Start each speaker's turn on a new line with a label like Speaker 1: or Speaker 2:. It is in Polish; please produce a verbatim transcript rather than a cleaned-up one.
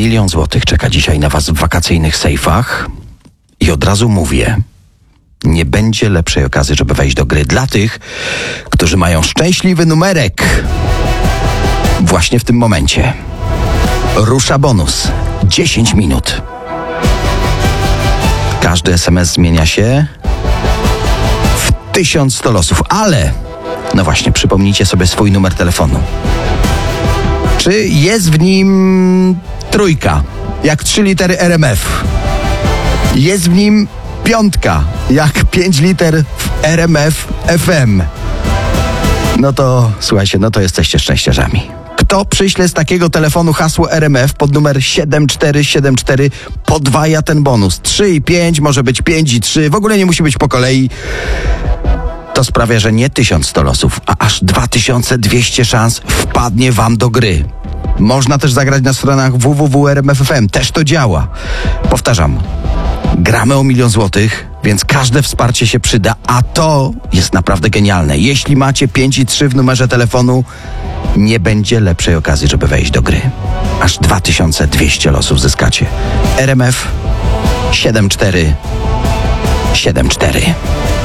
Speaker 1: Milion złotych czeka dzisiaj na was w wakacyjnych sejfach i od razu mówię, nie będzie lepszej okazji, żeby wejść do gry dla tych, którzy mają szczęśliwy numerek. Właśnie w tym momencie rusza bonus. dziesięć minut. Każdy es em es zmienia się w tysiąc sto losów, ale no właśnie, przypomnijcie sobie swój numer telefonu. Czy jest w nim trójka, jak trzy litery er em ef? Jest w nim piątka, jak pięć liter w er em ef ef em? No to, słuchajcie, no to jesteście szczęściarzami. Kto przyśle z takiego telefonu hasło er em ef pod numer siedem cztery siedem cztery, podwaja ten bonus. trzy i pięć, może być pięć i trzy, w ogóle nie musi być po kolei. To sprawia, że nie tysiąc sto losów, a aż dwa tysiące dwieście szans wpadnie wam do gry. Można też zagrać na stronach w w w kropka er em ef kropka ef em. Też to działa. Powtarzam, gramy o milion złotych, więc każde wsparcie się przyda, a to jest naprawdę genialne. Jeśli macie pięć i trzy w numerze telefonu, nie będzie lepszej okazji, żeby wejść do gry. Aż dwa tysiące dwieście losów zyskacie. er em ef siedem cztery siedem cztery.